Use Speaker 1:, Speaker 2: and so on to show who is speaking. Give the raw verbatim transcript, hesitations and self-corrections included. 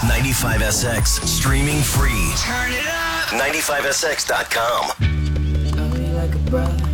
Speaker 1: ninety-five S X, streaming free.
Speaker 2: Turn it up.
Speaker 1: ninety-five S X dot com.
Speaker 3: Love you like a brother.